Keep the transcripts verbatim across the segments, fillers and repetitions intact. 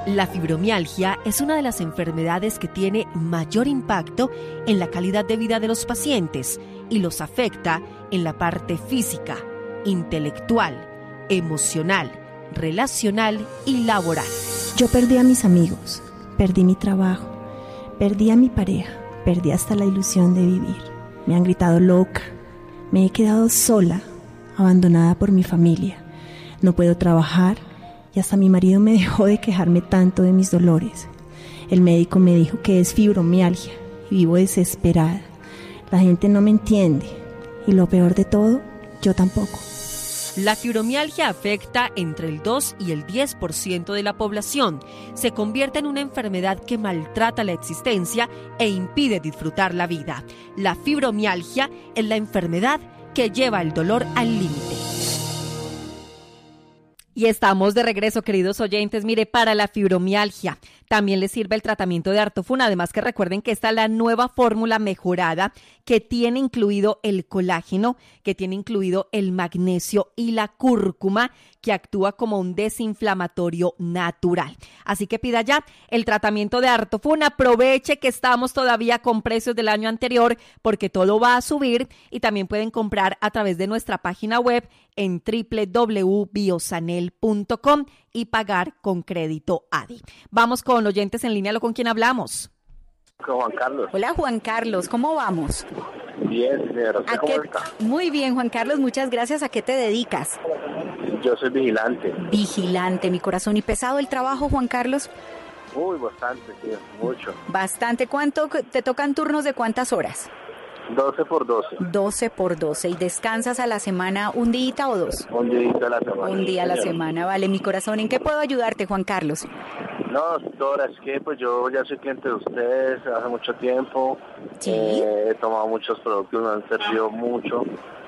La fibromialgia es una de las enfermedades que tiene mayor impacto en la calidad de vida de los pacientes y los afecta en la parte física, intelectual, emocional, relacional y laboral. Yo perdí a mis amigos, perdí mi trabajo, perdí a mi pareja, perdí hasta la ilusión de vivir. Me han gritado loca, me he quedado sola, abandonada por mi familia. No puedo trabajar y hasta mi marido me dejó de quejarme tanto de mis dolores. El médico me dijo que es fibromialgia y vivo desesperada. La gente no me entiende y lo peor de todo, yo tampoco. La fibromialgia afecta entre el dos y el diez por ciento de la población. Se convierte en una enfermedad que maltrata la existencia e impide disfrutar la vida. La fibromialgia es la enfermedad que lleva el dolor al límite. Y estamos de regreso, queridos oyentes. Mire, para la fibromialgia también les sirve el tratamiento de Artofuna. Además que recuerden que esta es la nueva fórmula mejorada que tiene incluido el colágeno, que tiene incluido el magnesio y la cúrcuma, que actúa como un desinflamatorio natural. Así que pida ya el tratamiento de Artofuna. Aproveche que estamos todavía con precios del año anterior porque todo va a subir, y también pueden comprar a través de nuestra página web en doble u doble u doble u punto biosanel punto com y pagar con crédito A D I. Vamos con oyentes en línea. ¿Con quién hablamos? Con Juan Carlos. Hola, Juan Carlos, ¿cómo vamos? Bien, señora. ¿Usted cómo qué... está? Muy bien, Juan Carlos, muchas gracias. ¿A qué te dedicas? Yo soy vigilante. Vigilante, mi corazón. ¿Y pesado el trabajo, Juan Carlos? Uy, bastante, sí, mucho. Bastante. ¿Cuánto te tocan turnos de cuántas horas? doce por doce. doce por doce. ¿Y descansas a la semana un día o dos? Un día a la semana. Un día a la semana, vale, mi corazón. ¿En qué puedo ayudarte, Juan Carlos? No, doctora, es que pues yo ya soy cliente de ustedes hace mucho tiempo. Sí. Eh, he tomado muchos productos, me han servido mucho.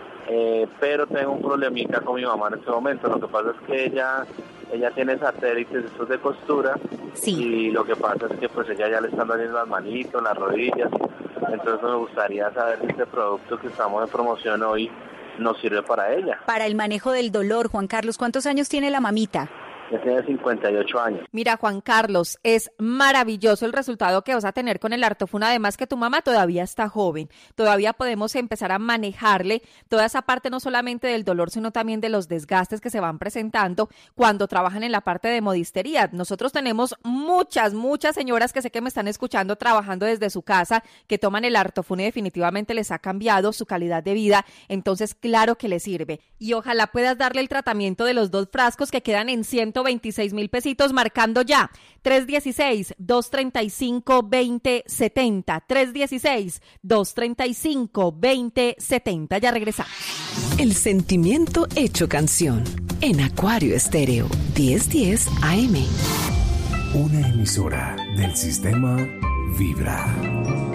Eh, pero tengo un problemita con mi mamá en este momento. Lo que pasa es que ella ella tiene satélites estos de costura. Sí. Y lo que pasa es que pues ella ya le están doliendo las manitos, las rodillas. Entonces me gustaría saber si este producto que estamos en promoción hoy nos sirve para ella. Para el manejo del dolor, Juan Carlos, ¿cuántos años tiene la mamita? Tiene cincuenta y ocho años. Mira, Juan Carlos, es maravilloso el resultado que vas a tener con el Artofuna. Además que tu mamá todavía está joven. Todavía podemos empezar a manejarle toda esa parte, no solamente del dolor, sino también de los desgastes que se van presentando cuando trabajan en la parte de modistería. Nosotros tenemos muchas, muchas señoras que sé que me están escuchando trabajando desde su casa, que toman el Artofuna y definitivamente les ha cambiado su calidad de vida. Entonces, claro que les sirve. Y ojalá puedas darle el tratamiento de los dos frascos que quedan en ciento veintiséis mil pesitos, marcando ya tres uno seis, dos tres cinco, dos cero siete cero, tres uno seis, dos tres cinco, dos cero siete cero. Ya regresamos. El sentimiento hecho canción en Acuario Estéreo diez diez A M. Una emisora del sistema Vibra.